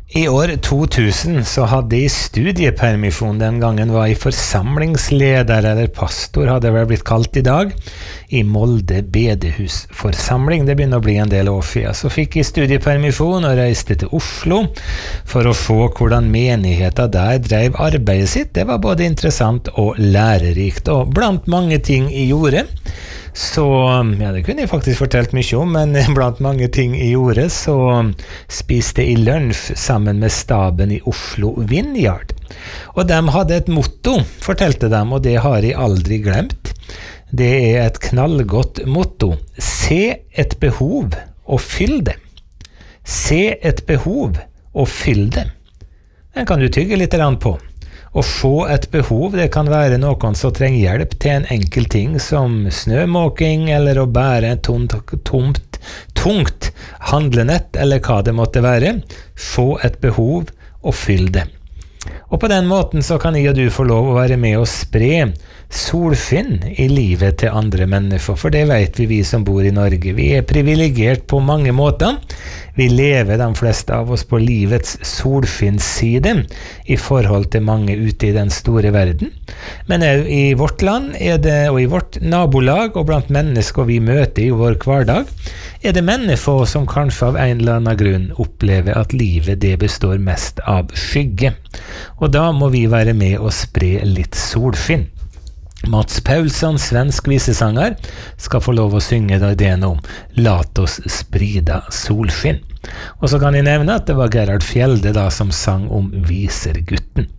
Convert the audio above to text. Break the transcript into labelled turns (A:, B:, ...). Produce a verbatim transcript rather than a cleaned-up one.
A: I år to tusen så hadde jeg studiepermisjon. Den gangen var jeg forsamlingsleder, eller pastor hadde vel blitt kalt i dag, i Molde bedehusforsamling. Det begynner å bli en del år siden. Så fikk jeg studiepermisjon og reiste til Oslo for å se hvordan menigheten der drev arbeidet sitt. Det var både interessant og lærerikt, og blant mange ting jeg gjorde, så, ja, det kunne jeg faktisk fortalt mye om, men blant mange ting jeg gjorde, så spiste jeg lunsj sammen med staben i Oslo Vineyard. Og de hadde et motto, fortalte de, og det har jeg aldri glemt. Det er et knallgodt motto. Se et behov og fyll det. Se et behov og fyll det. Den kan du tygge litt på. Å få et behov, det kan være noen som trenger hjelp til en enkel ting som snømåking, eller å bære et tomt, tomt, tungt handlenett, eller hva det måtte være. Få et behov og fyll det. Og på den måten så kan jeg og du få lov å være med og spre solskinn i livet til andre mennesker, for det vet vi, vi som bor i Norge. Vi er privilegert på mange måter. Vi lever de fleste av oss på livets solskinnsside i forhold til mange ute i den store verden. Men i vårt land er det, og i vårt nabolag og blant mennesker vi møter i vår hverdag, er det mennesker som kanskje av en eller annen grunn opplever at livet det består mest av skygge. Og da må vi være med og spre litt solskinn. Mats Paulsson, svensk visesanger, skal få lov å synge det nå. Lat oss sprida solskinn. Og så kan jeg nevne at det var Gerhard Fjelde da som sang om visergutten.